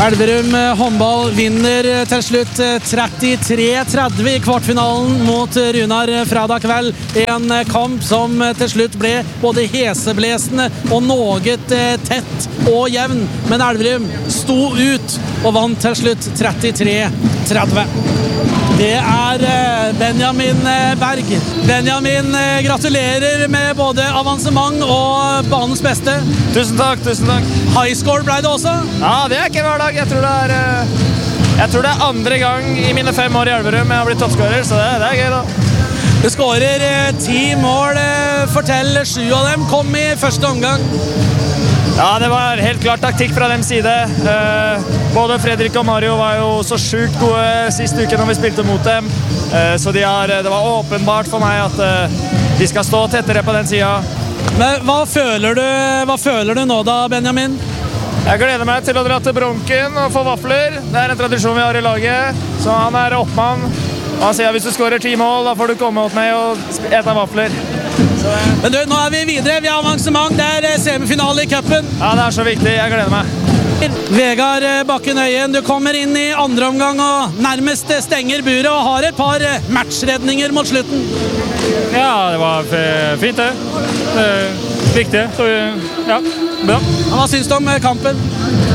Elverum håndball vinner til slutt 33-30 i kvartfinalen mot Runar fredag kveld. En kamp som til slutt ble både heseblesende og noe tett og jevn. Men Elverum sto ut og vant til slutt 33-30. Det Benjamin Berg. Benjamin, gratulerer med både avansement og banens beste. Tusen takk. High score ble det også? Ja, det ikke hver dag. Jeg tror det andre gang i mine 5 år i Elverum jeg har blitt toppskårer, så det gøy da. Du skårer 10 mål, fortell 7 av dem kom i første omgang. Ja, det var helt klart taktikk fra dem side. Både Fredrik og Mario var jo så sjukt gode siste uke når vi spilte mot dem. Så det var åpenbart for meg at de skal stå tettere på den siden. Men hva føler du nå da, Benjamin? Jeg gleder meg til å dra til Bronken og få vafler. Det en tradisjon vi har i laget, så han oppmann. Og han sier at hvis du skårer 10 mål, da får du komme opp med og ete vafler. Men du, nå vi videre, vi har avansement, det semifinale i cupen. Ja, det så viktig, jeg gleder meg. Vegard Bakken Øyen, du kommer inn i andre omgang og nærmest stenger buret og har et par matchredninger mot slutten. Ja, det var fint det. Viktig, så ja, bra. Hva synes du om kampen?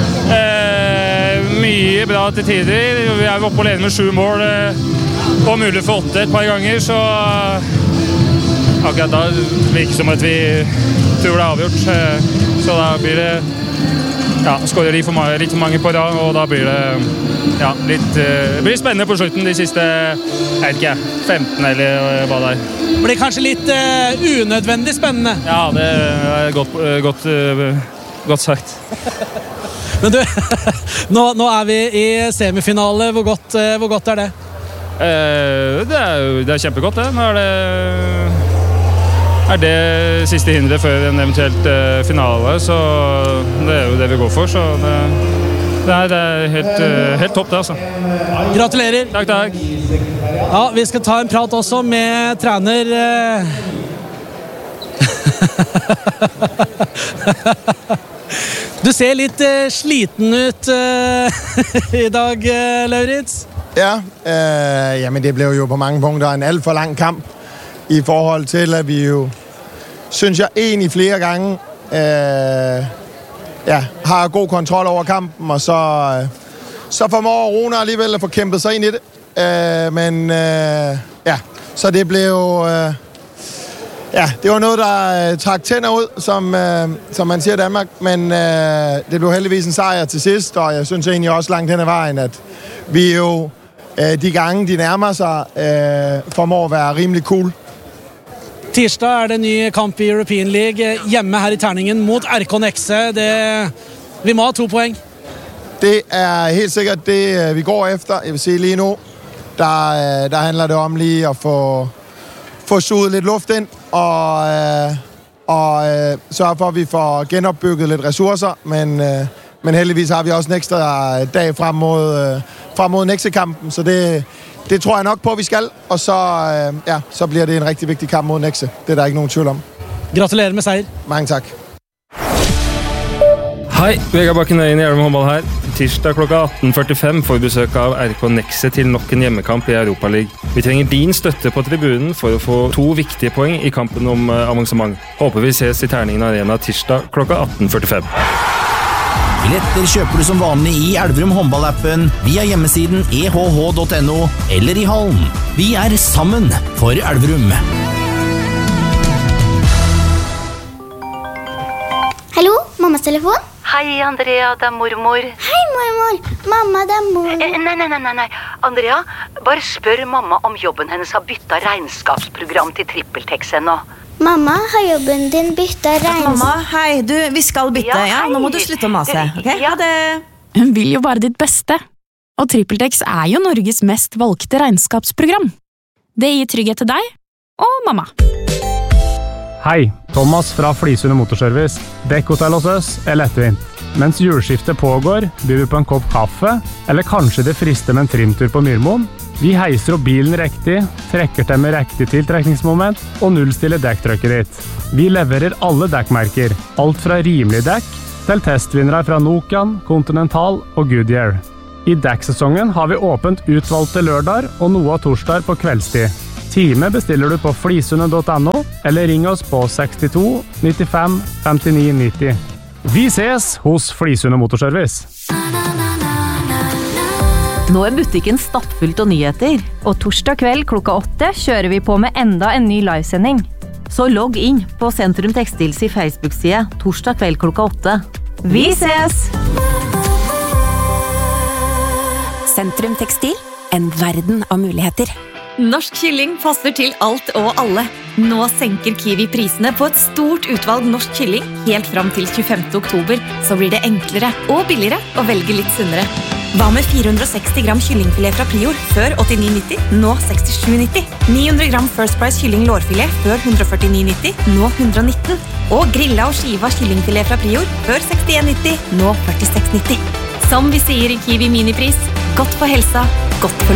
Mye bra til tider. Vi oppe alene med 7 mål og mulig for 8 et par ganger, så akkurat da virker som at vi tror det avgjort. Så da blir det skårer litt for mange på rad, og da blir det det blir spennende på slutten de siste 15 eller hva det Blir kanskje litt unødvendig spennende. Ja, det godt sagt. Men du, nå vi i semifinale. Hvor godt det? Det kjempegodt det. Nå det siste hindret før en eventuelt finale, så det jo det vi går for, så det helt topp det, altså. Gratulerer. Takk. Ja, vi skal ta en prat også med trener Du ser litt sliten ut i dag, Lauritz. Ja, men det blev jo på mange punkter en alt for lang kamp i forhold til, at vi jo, synes jeg, egentlig flere gange har god kontrol over kampen, og så formår Rune alligevel at få kæmpet sig ind i det. Så det blev jo... det var noget, der trak tænder ud, som man siger i Danmark, men det blev heldigvis en sejr til sidst, og jeg synes egentlig også langt hen ad vejen, at vi jo de gange, de nærmer sig, formår at være rimelig cool. Tirsdag det ny kamp i European League, hjemme her i Terningen mot RK Nexe. Vi må ha 2 poeng. Det helt sikkert det, vi går efter. Jeg vil sige lige nu, der handler det om lige at få suget lidt luft ind, og sørge for, at vi får genopbygget lidt ressourcer, men heldigvis har vi også en ekstra dag frem mod Nexe-kampen, så det tror jeg nok på, at vi skal, og så bliver det en rigtig vigtig kamp mod Nexe. Det der ikke nogen tvivl om. Gratulerer med sejr. Mange tak. Hei, Vegard Bakken Øyen i Elverum håndball her. Tirsdag klokka 18:45 får vi besøk av RK Nexe til nok en hjemmekamp i Europa League. Vi trenger din støtte på tribunen for å få 2 viktige poeng i kampen om avansement. Håper vi ses i Terningen Arena tirsdag klokka 18:45. Billetter kjøper du som vanlig i Elverum håndballappen, via hjemmesiden ehh.no eller i hallen. Vi sammen for Elverum. Hallo, mammas telefon? Hei, Andrea, det mormor. Hei, mormor. Mamma, det mor. Nei. Andrea, bare spør mamma om jobben hennes har byttet regnskapsprogram til TrippelTex ennå. Mamma, har jobben din byttet Mamma, hei, vi skal bytte, ja, nå må du slutte å mase, ok? Ja, det... Hun vil jo bare ditt beste, og TrippelTex jo Norges mest valgte regnskapsprogram. Det gir trygghet til deg og mamma. Hei, Thomas fra Flisund Motorservice. Dekkhotell hos oss lettvint. Mens juleskiftet pågår, byr vi på en kopp kaffe, eller kanskje det frister med en trimtur på Myrmoen. Vi heiser opp bilen riktig, trekker til med riktig tiltrekningsmoment og nullstiller dekktrykket ditt. Vi leverer alle dekkmerker, alt fra rimelige dekk til testvinnere fra Nokian, Continental og Goodyear. I dekksesongen har vi åpent utvalgte lørdager og noe av torsdager på kveldstid. Time bestiller du på flisundet.no, eller ring oss på 62 95 59 90. Vi ses hos Flisundet Motorservice. Nå butikken stappfullt av nyheter, og torsdag kveld klokka 8 kjører vi på med enda en ny livesending. Så logg inn på Sentrum Textils i Facebook-side torsdag kveld klokka 8. Vi ses! Sentrum Textil, en verden av muligheter. Norsk kylling passer til alt og alle. Nå senker Kiwi prisene på et stort utvalg norsk kylling helt fram til 25. oktober, så blir det enklere og billigere å velge litt sunnere. Hva med 460 gram kyllingfilet fra Prior før 89,90, nå 67,90. 900 gram First Price kylling lårfilet før 149,90, nå 119. Og grilla og skiva kyllingfilet fra Prior før 61,90, nå 46,90. Som vi sier i Kiwi Minipris, godt for helsa, godt for